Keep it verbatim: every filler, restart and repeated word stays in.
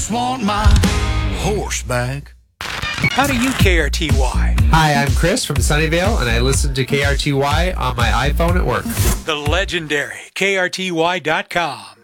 just want my horse back. How do you K R T Y? Hi, I'm Chris from Sunnyvale, and I listen to K R T Y on my iPhone at work. The legendary K R T Y dot com.